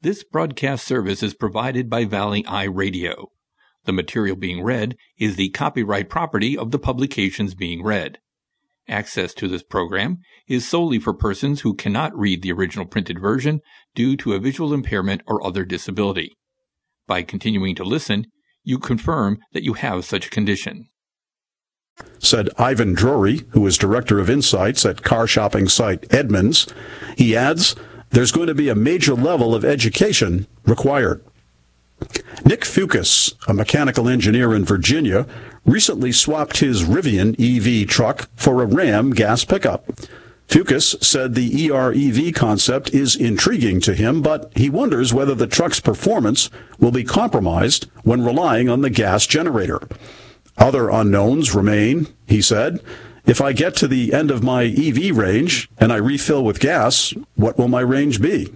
This broadcast service is provided by Valley Eye Radio. The material being read is the copyright property of the publications being read. Access to this program is solely for persons who cannot read the original printed version due to a visual impairment or other disability. By continuing to listen, you confirm that you have such a condition. Said Ivan Drury, who is Director of Insights at car shopping site Edmunds. He adds, there's going to be a major level of education required. Nick Fucus, a mechanical engineer in Virginia, recently swapped his Rivian EV truck for a Ram gas pickup. Fucus said the EREV concept is intriguing to him, but he wonders whether the truck's performance will be compromised when relying on the gas generator. Other unknowns remain, he said. If I get to the end of my EV range and I refill with gas, what will my range be?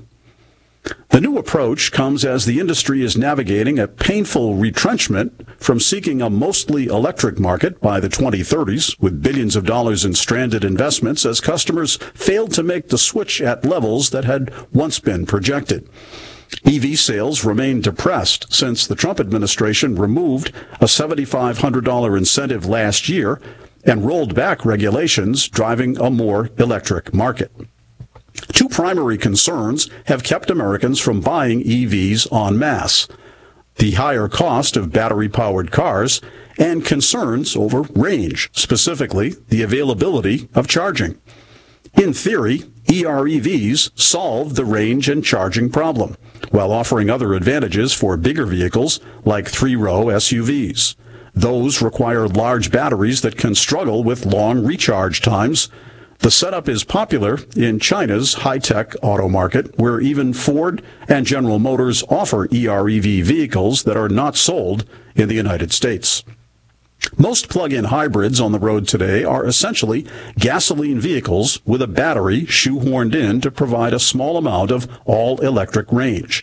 The new approach comes as the industry is navigating a painful retrenchment from seeking a mostly electric market by the 2030s, with billions of dollars in stranded investments as customers failed to make the switch at levels that had once been projected. EV sales remain depressed since the Trump administration removed a $7,500 incentive last year and rolled back regulations driving a more electric market. Two primary concerns have kept Americans from buying EVs en masse: the higher cost of battery-powered cars and concerns over range, specifically the availability of charging. In theory, EREVs solve the range and charging problem, while offering other advantages for bigger vehicles like three-row SUVs. Those require large batteries that can struggle with long recharge times. The setup is popular in China's high-tech auto market, where even Ford and General Motors offer EREV vehicles that are not sold in the United States. Most plug-in hybrids on the road today are essentially gasoline vehicles with a battery shoehorned in to provide a small amount of all-electric range.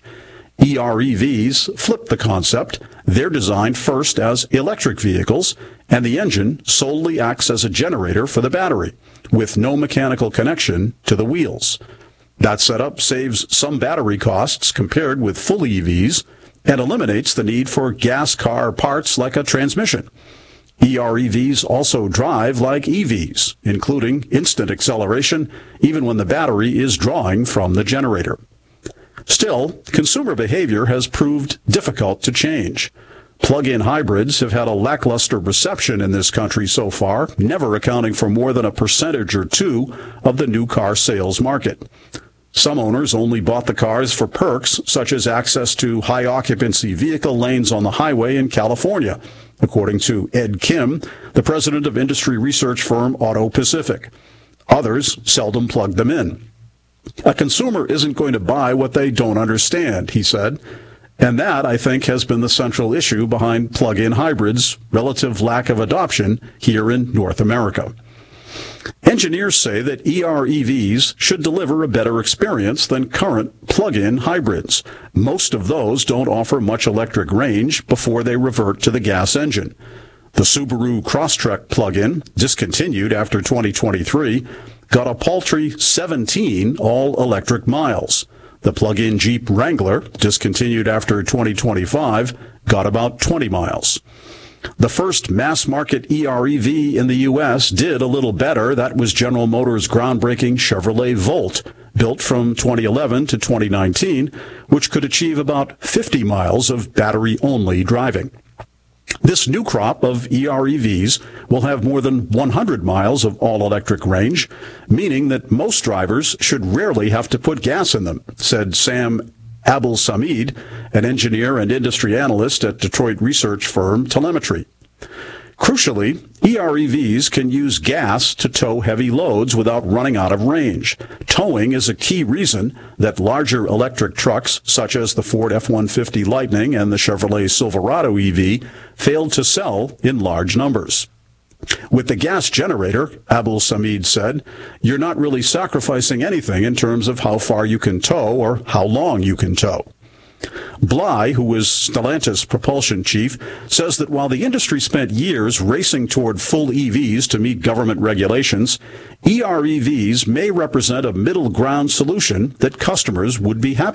EREVs flip the concept. They're designed first as electric vehicles, and the engine solely acts as a generator for the battery, with no mechanical connection to the wheels. That setup saves some battery costs compared with full EVs and eliminates the need for gas car parts like a transmission. EREVs also drive like EVs, including instant acceleration, even when the battery is drawing from the generator. Still, consumer behavior has proved difficult to change. Plug-in hybrids have had a lackluster reception in this country so far, never accounting for more than a percentage or two of the new car sales market. Some owners only bought the cars for perks, such as access to high-occupancy vehicle lanes on the highway in California, according to Ed Kim, the president of industry research firm Auto Pacific. Others seldom plugged them in. A consumer isn't going to buy what they don't understand, he said. And that, I think, has been the central issue behind plug-in hybrids' relative lack of adoption here in North America. Engineers say that EREVs should deliver a better experience than current plug-in hybrids. Most of those don't offer much electric range before they revert to the gas engine. The Subaru Crosstrek plug-in, discontinued after 2023, got a paltry 17 all-electric miles. The plug-in Jeep Wrangler, discontinued after 2025, got about 20 miles. The first mass-market EREV in the U.S. did a little better. That was General Motors' groundbreaking Chevrolet Volt, built from 2011 to 2019, which could achieve about 50 miles of battery-only driving. This new crop of EREVs will have more than 100 miles of all-electric range, meaning that most drivers should rarely have to put gas in them, said Sam Abul-Samid, an engineer and industry analyst at Detroit research firm Telemetry. Crucially, EREVs can use gas to tow heavy loads without running out of range. Towing is a key reason that larger electric trucks, such as the Ford F-150 Lightning and the Chevrolet Silverado EV, failed to sell in large numbers. With the gas generator, Abul-Samid said, you're not really sacrificing anything in terms of how far you can tow or how long you can tow. Bly, who is Stellantis propulsion chief, says that while the industry spent years racing toward full EVs to meet government regulations, EREVs may represent a middle ground solution that customers would be happy